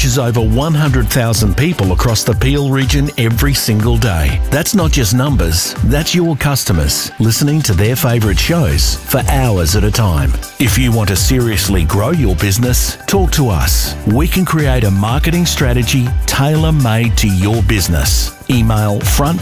reaches over 100,000 people across the Peel region every single day. That's not just numbers, that's your customers listening to their favourite shows for hours at a time. If you want to seriously grow your business, talk to us. We can create a marketing strategy tailor-made to your business. Email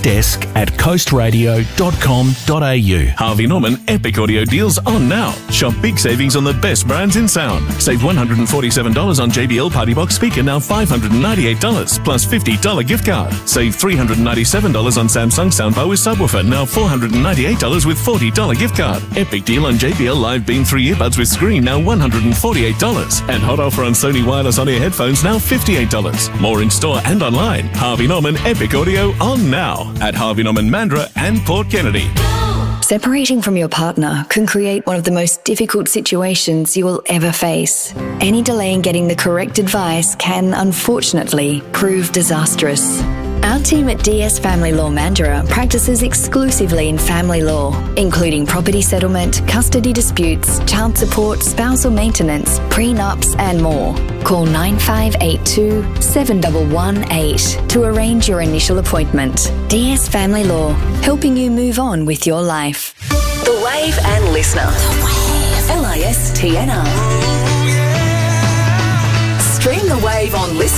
frontdesk@coastradio.com.au. Harvey Norman Epic Audio deals on now. Shop big savings on the best brands in sound. Save $147 on JBL Party Box speaker, now $598 plus $50 gift card. Save $397 on Samsung soundbar with subwoofer, now $498 with $40 gift card. Epic deal on JBL Live Beam 3 earbuds with screen, now $148. And hot offer on Sony wireless on-ear headphones, now $58. More in store and online. Harvey Norman Epic Audio on now at Harvey Norman Mandurah and Port Kennedy. Separating from your partner can create one of the most difficult situations you will ever face. Any delay in getting the correct advice can, unfortunately, prove disastrous. Our team at DS Family Law Mandurah practices exclusively in family law, including property settlement, custody disputes, child support, spousal maintenance, prenups, and more. Call 9582 7118 to arrange your initial appointment. DS Family Law, helping you move on with your life. The Wave and Listener. The Wave. LISTNR. Stream The Wave on Listener.